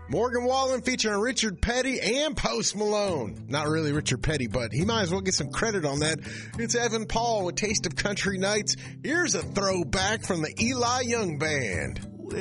Morgan Wallen featuring Richard Petty and Post Malone. Not really Richard Petty, but he might as well get some credit on that. It's Evan Paul with Taste of Country Nights. Here's a throwback from the Eli Young Band.